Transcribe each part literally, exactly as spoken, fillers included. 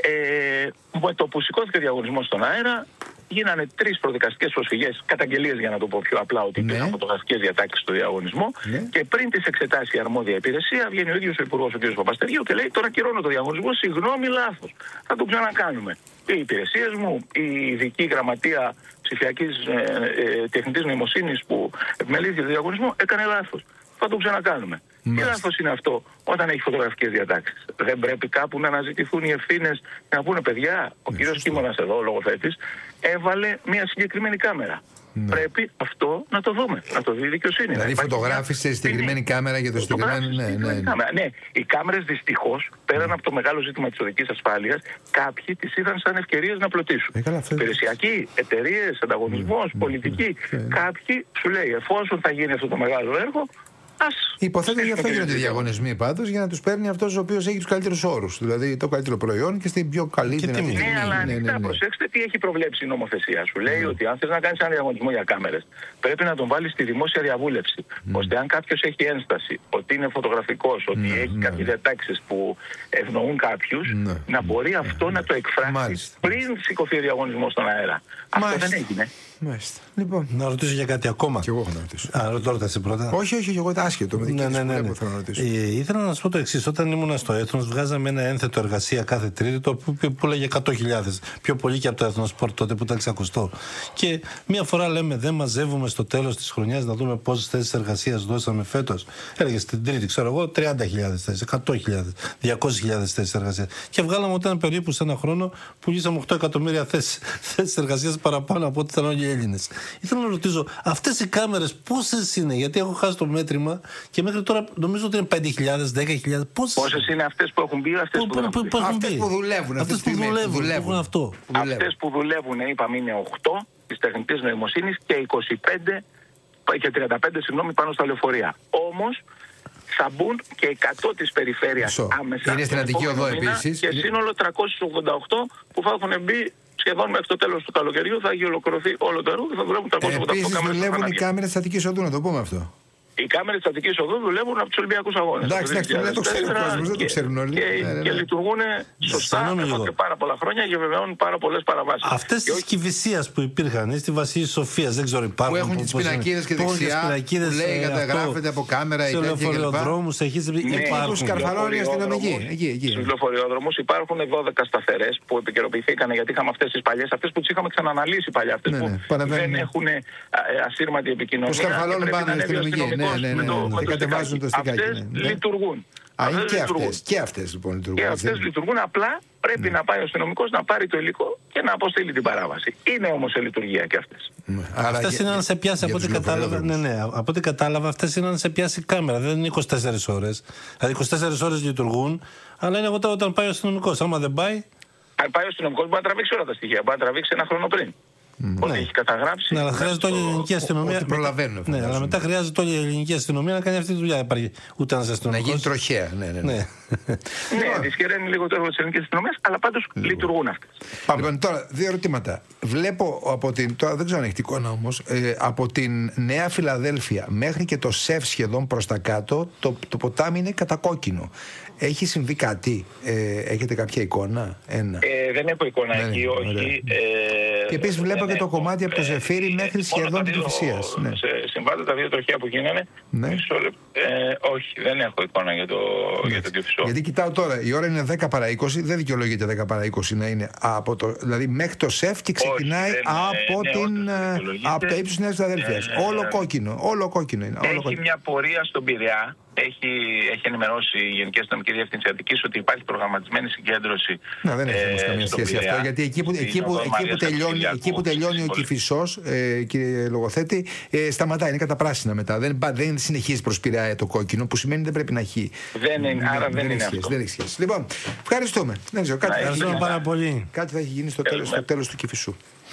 Ε, με το που σηκώθηκε ο διαγωνισμός στον αέρα, γίνανε τρεις προδικαστικές προσφυγές, καταγγελίες για να το πω πιο απλά, ότι υπήρχαν ναι. φωτογραφικές διατάξεις στο διαγωνισμό. Ναι. Και πριν τις εξετάσει η αρμόδια υπηρεσία, βγαίνει ο ίδιος ο Υπουργός, ο κ. Παπαστεριού, και λέει: τώρα κυρώνω το διαγωνισμό, συγγνώμη, λάθος. Θα το ξανακάνουμε. Οι υπηρεσίες μου, η ειδική γραμματεία ψηφιακής ε, ε, τεχνητής νοημοσύνης που επιμελήθηκε το διαγωνισμό, έκανε λάθος. Θα το ξανακάνουμε. Τι λάθος είναι αυτό όταν έχει φωτογραφικές διατάξεις? Δεν πρέπει κάπου να αναζητηθούν οι ευθύνες και να πούνε: παιδιά, ο ναι, κύριος Κίμωνας εδώ, ο λογοθέτης, έβαλε μια συγκεκριμένη κάμερα. Ναι. Πρέπει αυτό να το δούμε, να το δει η δικαιοσύνη. Δηλαδή φωτογράφησε συγκεκριμένη κάμερα για το συγκεκριμένο. Ναι, ναι, ναι. ναι, οι κάμερες δυστυχώς, πέραν mm. από το μεγάλο ζήτημα της οδικής ασφάλειας, κάποιοι τις είδαν σαν ευκαιρίες να πλωτίσουν. Ε, Υπηρεσιακοί, εταιρείες, ανταγωνισμός, mm. πολιτικοί. Mm. Κάποιοι σου λέει: εφόσον θα γίνει αυτό το μεγάλο έργο. Υποθέτω γι' αυτό γίνονται οι διαγωνισμοί πάντως, για να τους παίρνει αυτός ο οποίος έχει τους καλύτερους όρους. Δηλαδή το καλύτερο προϊόν και στην πιο καλή δυνατή. Ναι, ναι, αλλά ανοιχτά, ναι, ναι, ναι. προσέξτε τι έχει προβλέψει η νομοθεσία. Σου λέει mm. ότι αν θες να κάνεις ένα διαγωνισμό για κάμερες, πρέπει να τον βάλεις στη δημόσια διαβούλευση. Mm. ώστε αν κάποιος έχει ένσταση ότι είναι φωτογραφικός, ότι mm. έχει mm. κάποιες διατάξεις που ευνοούν κάποιους, mm. να μπορεί mm. αυτό mm. να το εκφράσει Μάλιστα. πριν σηκωθεί ο διαγωνισμός στον αέρα. Μάλιστα. Αυτό δεν έγινε. Μάλιστα. Λοιπόν, να ρωτήσω για κάτι ακόμα. Και εγώ έχω να ρωτήσω. Α, το ρωτάς πρώτα. Όχι, όχι, εγώ το άσχετο. Με δική ναι, ναι, ναι, ναι. που θέλω να ρωτήσω. Ε, ήθελα να σας πω το εξής. Όταν ήμουν στο Έθνος, βγάζαμε ένα ένθετο εργασία κάθε Τρίτη, το οποίο που λέγε εκατό χιλιάδες. Πιο πολύ και από το Εθνοσπορτ τότε που ήταν εξακοστό. Και μία φορά λέμε: δεν μαζεύουμε στο τέλος της χρονιάς να δούμε πόσες θέσεις εργασίας δώσαμε φέτος. Έλεγε στην Τρίτη, ξέρω εγώ, τριάντα χιλιάδες θέσεις, εκατό χιλιάδες, διακόσιες χιλιάδες θέσεις εργασίας. Και βγάλαμε ότι ήταν περίπου σε ένα χρόνο πουλήσαμε οκτώ εκατομμύρια θέσεις εργασίας παραπάνω από ό,τι ήταν όλοι οι Έλληνες. Ήθελα να ρωτήσω, αυτές οι κάμερες πόσες είναι? Γιατί έχω χάσει το μέτρημα και μέχρι τώρα νομίζω ότι είναι πέντε χιλιάδες, δέκα χιλιάδες. Πόσες είναι αυτές που έχουν μπει, αυτές που, που, που, που, αυτές που δουλεύουν? Αυτές που δουλεύουν. δουλεύουν. Αυτό. Αυτές που δουλεύουν, είπαμε, είναι οκτώ της τεχνητής νοημοσύνης και είκοσι πέντε και τριάντα πέντε συγγνώμη, πάνω στα λεωφορεία. Όμως θα μπουν και εκατό της περιφέρειας Σω. άμεσα. Είναι στην Αττική Οδό επίσης. Και σύνολο τριακόσιες ογδόντα οκτώ που θα έχουν μπει σχεδόν μέχρι το τέλος του καλοκαιριού. Θα έχει ολοκληρωθεί όλο το έργο και θα δουλεύουν τριακόσιες ογδόντα οκτώ κάμερες. Επίσης δουλεύουν οι κάμερες της Αττικής Οδού, να το πούμε αυτό. Οι κάμερες της Αττικής Οδού δουλεύουν από τους Ολυμπιακούς Αγώνες. Εντάξει, εντάξει, δεν το ξέρει ο κόσμος, δεν το ξέρουν όλοι. Και, ναι, ναι. και λειτουργούν σωστά εδώ και πάρα πολλά χρόνια και βεβαιώνουν πάρα πολλές παραβάσεις. Αυτές τις Κηφισίας που υπήρχαν στη Βασίλη Σοφίας, δεν ξέρω, υπάρχουν. Που έχουν τις πινακίδες και δεξιά, που λέει καταγράφεται από κάμερα ή τέτοια κλπ. Σε λεωφορειοδρόμους υπάρχουν. Τους καρφαλώνει η αστυνομική. Στους λεωφορειόδρομους υπάρχουν δώδεκα σταθερές που επικαιροποιηθήκαν, γιατί είχαμε αυτές τις παλιές, αυτές που τις είχαμε ξαναναλύσει παλιά, αυτές που δεν έχουν ασύρματη επικοινωνία. Τους καρφαλώνουν πάνω η αστυνομική. Ναι, ναι, ναι. Κατεβάζουν το στικάκι. Αυτές ναι. λειτουργούν. Α, αυτές και, λειτουργούν. Αυτές, και αυτές λοιπόν λειτουργούν. Και αυτές λειτουργούν, απλά πρέπει ναι. να πάει ο αστυνομικός να πάρει το υλικό και να αποστείλει την παράβαση. Είναι όμως σε λειτουργία και αυτές. Ναι. Αυτές είναι να σε πιάσει, από ό,τι κατάλαβα, ναι, ναι, από ό,τι κατάλαβα, αυτές είναι να σε πιάσει κάμερα. Δεν είναι είκοσι τέσσερις ώρες. Δηλαδή είκοσι τέσσερις ώρες λειτουργούν, αλλά είναι όταν πάει ο αστυνομικός. Άμα δεν πάει. Αν πάει ο αστυνομικός μπορεί να τραβήξει όλα τα στοιχεία. Μπορεί να τραβήξει ένα χρόνο πριν. Mm. Ότι ναι. έχει καταγράψει. Ναι, αλλά χρειάζεται όλη η ελληνική αστυνομία. Ότι προλαβαίνουν. Ναι, αλλά μετά χρειάζεται όλη η ελληνική αστυνομία να κάνει αυτή τη δουλειά. Δεν υπάρχει ούτε ένα αστυνομικό. Να γίνει τροχέα. Ναι, ναι. ναι. ναι, δυσκεραίνει λίγο το έργο της ελληνικής αστυνομίας, αλλά πάντως mm. λειτουργούν αυτές. Λοιπόν, τώρα δύο ερωτήματα. Βλέπω από την. Τώρα δεν ξέρω αν έχει την εικόνα όμως. Ε, από την Νέα Φιλαδέλφια μέχρι και το ΣΕΦ σχεδόν προς τα κάτω, το, το ποτάμι είναι κατακόκκινο. Έχει συμβεί κάτι, ε, έχετε κάποια εικόνα? Ένα. Ε, δεν έχω εικόνα ναι, εκεί, όχι. Ε, και επίσης βλέπω και το κομμάτι από το Ζεφύρι μέχρι σχεδόν την Κηφισίας. Ναι. Συμβάντα τα δύο τροχιά που γίνανε. Ναι. Μισό, ε, όχι, δεν έχω εικόνα για το, ναι. για το Κηφισό. Γιατί κοιτάω τώρα, η ώρα είναι δέκα παρά είκοσι, δεν δικαιολογείται δέκα παρά είκοσι να είναι από το. Δηλαδή μέχρι το ΣΕΦ και ξεκινάει όχι, από, ναι, την, ναι, από το ύψος της Νέας Φιλαδέλφειας. Ναι, ναι, ναι. Όλο κόκκινο, όλο κόκκινο είναι. Όλο έχει κόκκινο. Μια πορεία στον Πειραιά. Έχει, έχει ενημερώσει η Γενική Αστυνομική Διεύθυνση Αττικής ότι υπάρχει προγραμματισμένη συγκέντρωση. Να, δεν έχει όμως ε, καμία σχέση Πειραιά, αυτό. Γιατί εκεί που, εκεί που, εκεί που, τελειώνει, εκεί που τελειώνει ο Κηφισός, ε, κύριε Λογοθέτη, ε, σταματάει, είναι κατά πράσινα μετά. Δεν, δεν συνεχίζει προς Πειραιά το κόκκινο, που σημαίνει δεν πρέπει να έχει. Δεν είναι, άρα δεν, δεν είναι σχέση, αυτό. Δεν έχει σχέση. Λοιπόν, ευχαριστούμε. Δεν ξέρω, κάτι, ευχαριστούμε πάρα πολύ. Κάτι θα έχει γίνει στο τέλος, στο τέλος του Κηφισού.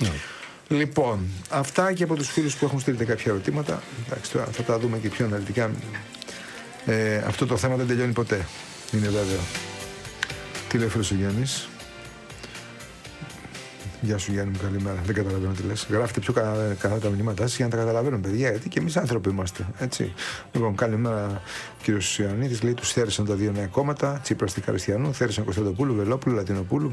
Λοιπόν, αυτά και από τους φίλους που έχουν στείλει κάποια ερωτήματα. Εντάξει, τώρα θα τα δούμε και πιο αναλυτικά. Ε, αυτό το θέμα δεν τελειώνει ποτέ. Είναι βέβαιο. Τι λέει ο φίλος ο Γιάννης? Γεια σου Γιάννη μου, καλημέρα. Δεν καταλαβαίνω τι λες. Γράφετε πιο καλά, καλά τα μηνύματά σας για να τα καταλαβαίνουν, παιδιά, γιατί και εμείς άνθρωποι είμαστε. Έτσι. Λοιπόν, καλημέρα κύριος Ιωαννίδης. Λέει: τους θέρισαν τα δύο νέα κόμματα. Τσίπρας Καριστιανού, θέρισαν Κωνσταντοπούλου, Βελόπουλου, Λατινοπούλου.